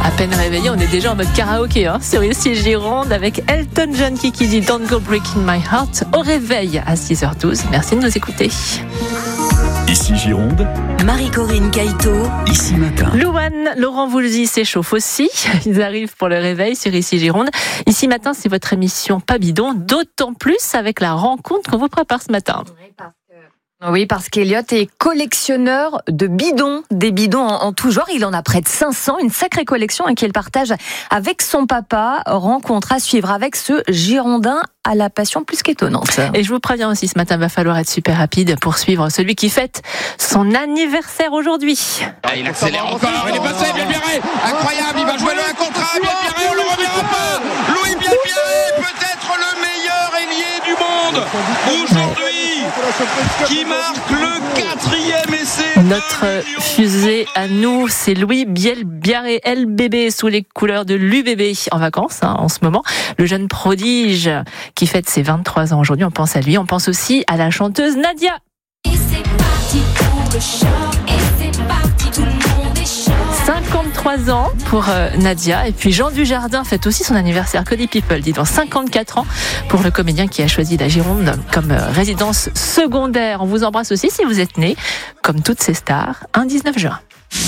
À peine réveillé, on est déjà en mode karaoké sur ici Gironde avec Elton John qui dit Don't Go Breaking My Heart au réveil à 6h12. Merci de nous écouter. Ici Gironde, Marie-Corinne Caïto. Ici Matin. Louane, Laurent Voulzy s'échauffe aussi. Ils arrivent pour le réveil sur Ici Gironde. Ici Matin, c'est votre émission Pas Bidon, d'autant plus avec la rencontre qu'on vous prépare ce matin. Oui, parce qu'Eliott est collectionneur de bidons, des bidons en tout genre. Il en a près de 500, une sacrée collection qu'il partage avec son papa. Rencontre à suivre avec ce Girondin à la passion plus qu'étonnante. Et je vous préviens aussi, ce matin, il va falloir être super rapide pour suivre celui qui fête son anniversaire aujourd'hui. Il accélère encore, il est passé, Bielbiarré, incroyable, il va jouer le 1 contre 1, Bielbiarré, on le reverra pas. Louis Bielbiarré, peut-être le meilleur ailier du monde aujourd'hui, qui marque le 4e essai. Notre fusée à nous, c'est Louis Bielbiaré, LBB, sous les couleurs de l'UBB, en vacances en ce moment. Le jeune prodige qui fête ses 23 ans aujourd'hui, on pense à lui, on pense aussi à la chanteuse Nadia. Et c'est parti pour le show, et c'est parti, tout le monde est chaud. 53 ans pour Nadia. Et puis Jean Dujardin fête aussi son anniversaire. Cody People dit dans 54 ans pour le comédien qui a choisi la Gironde comme résidence secondaire. On vous embrasse aussi si vous êtes né, comme toutes ces stars, un 19 juin.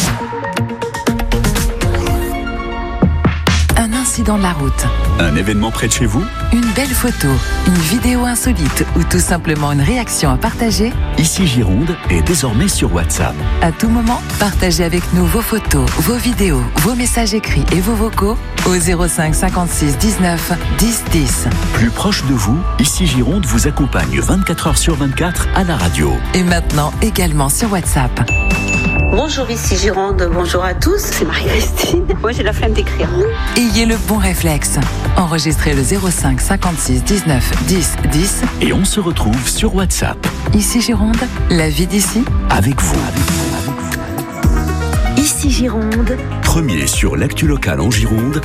Un incident de la route, un événement près de chez vous. une belle photo, une vidéo insolite ou tout simplement une réaction à partager. Ici Gironde est désormais sur WhatsApp. À tout moment, partagez avec nous vos photos, vos vidéos, vos messages écrits et vos vocaux au 05 56 19 10 10. Plus proche de vous, Ici Gironde vous accompagne 24 heures sur 24 à la radio. Et maintenant également sur WhatsApp. Bonjour, ici Gironde, bonjour à tous, c'est Marie-Christine. Moi j'ai la flemme d'écrire. Ayez le bon réflexe. Enregistrez le 05 56 19 10 10. Et on se retrouve sur WhatsApp. Ici Gironde, la vie d'ici. Avec vous. Ici Gironde, Premier sur l'actu locale en Gironde.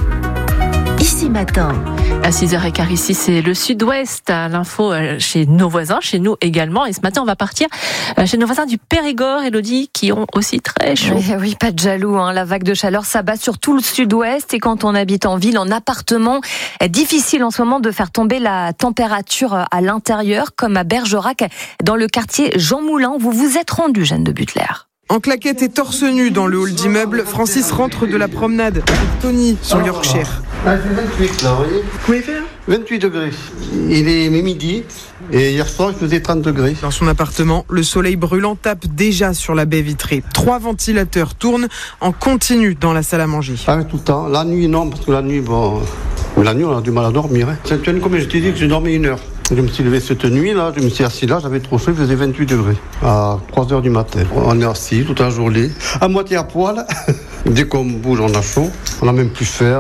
Ici Matin. À 6h15 ici, c'est le Sud-Ouest. L'info chez nos voisins, chez nous également. Et ce matin, on va partir chez nos voisins du Périgord, Élodie, qui ont aussi très chaud. Oui, pas de jaloux. La vague de chaleur s'abat sur tout le Sud-Ouest. Et quand on habite en ville, en appartement, difficile en ce moment de faire tomber la température à l'intérieur, comme à Bergerac, dans le quartier Jean Moulin. Vous vous êtes rendu, Jeanne de Butler. En claquette et torse nu dans le hall d'immeuble, Francis rentre de la promenade avec Tony sur Yorkshire. Ah, c'est 28 là, vous voyez. Combien il fait 28 degrés. Il est midi et hier soir il faisait 30 degrés. Dans son appartement, le soleil brûlant tape déjà sur la baie vitrée. 3 ventilateurs tournent en continu dans la salle à manger. Ah, tout le temps. La nuit non, parce que la nuit, mais la nuit on a du mal à dormir. C'est comme je t'ai dit que je dormais 1 heure. Je me suis levé cette nuit, là, je me suis assis là, j'avais trop chaud, il faisait 28 degrés, à 3h du matin. On est assis toute la journée, à moitié à poil. Dès qu'on bouge, on a chaud, on n'a même plus faim,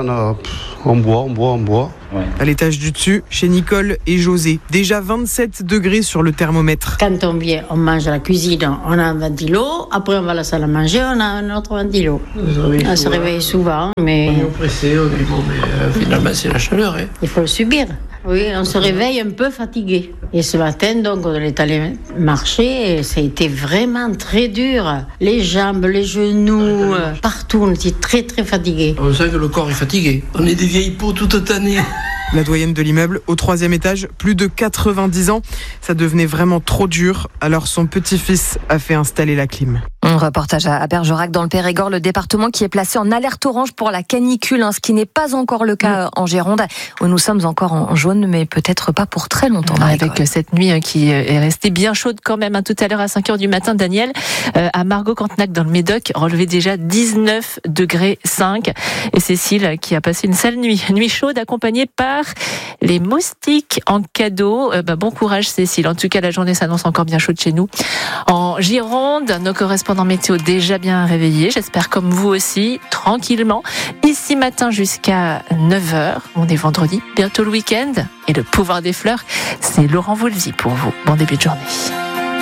on boit. Ouais. À l'étage du dessus, chez Nicole et José, déjà 27 degrés sur le thermomètre. Quand on vient, on mange à la cuisine, on a un ventilo, après on va à la salle à manger, on a un autre ventilo. On se réveille souvent, mais... On est oppressé, on dit bon, mais finalement c'est la chaleur. Il faut le subir. Oui, on se réveille un peu fatigué. Et ce matin, donc, on est allé marcher et ça a été vraiment très dur. Les jambes, les genoux, partout, on était très très fatigués. On sent que le corps est fatigué. On est des vieilles peaux toutes tannées. La doyenne de l'immeuble, au 3e étage, plus de 90 ans. Ça devenait vraiment trop dur, alors son petit-fils a fait installer la clim. Un reportage à Bergerac dans le Périgord, le département qui est placé en alerte orange pour la canicule, ce qui n'est pas encore le cas en Gironde, où nous sommes encore en jaune, mais peut-être pas pour très longtemps. Avec cette nuit qui est restée bien chaude quand même. Tout à l'heure à 5h du matin, Daniel, à Margot-Cantenac dans le Médoc, relevait déjà 19 degrés 5. Et Cécile qui a passé une sale nuit chaude accompagnée par les moustiques en cadeau. Bon courage Cécile. En tout cas, la journée s'annonce encore bien chaude chez nous. En Gironde, nos correspondants météo déjà bien réveillés. J'espère comme vous aussi, tranquillement. Ici matin jusqu'à 9h. On est vendredi, bientôt le week-end. Et le pouvoir des fleurs, c'est Laurent Voulzy pour vous. Bon début de journée.